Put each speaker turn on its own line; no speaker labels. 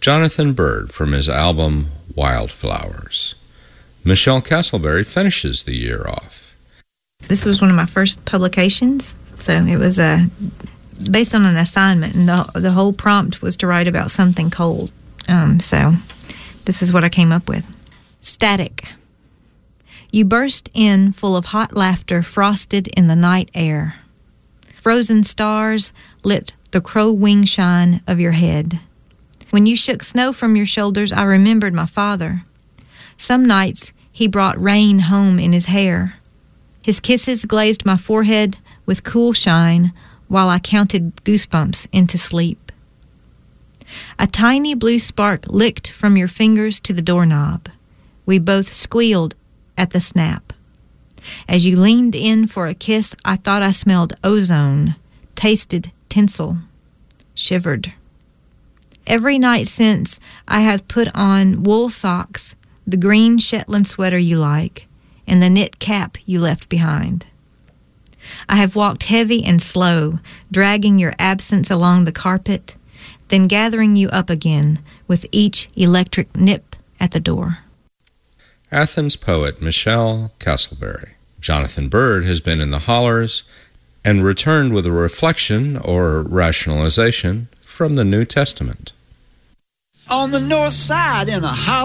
Jonathan Byrd from his album Wildflowers. Michelle Castleberry finishes the year off.
This was one of my first publications, so it was based on an assignment, and the whole prompt was to write about something cold. So this is what I came up with. Static. You burst in full of hot laughter frosted in the night air. Frozen stars lit the crow wing shine of your head. When you shook snow from your shoulders, I remembered my father. Some nights he brought rain home in his hair. His kisses glazed my forehead with cool shine while I counted goosebumps into sleep. A tiny blue spark licked from your fingers to the doorknob. We both squealed at the snap. As you leaned in for a kiss, I thought I smelled ozone, tasted tinsel, shivered. Every night since, I have put on wool socks, the green Shetland sweater you like, and the knit cap you left behind. I have walked heavy and slow, dragging your absence along the carpet, then gathering you up again with each electric nip at the door.
Athens poet Michelle Castleberry. Jonathan Byrd has been in the hollers and returned with a reflection or rationalization from the New Testament.
On the north side in a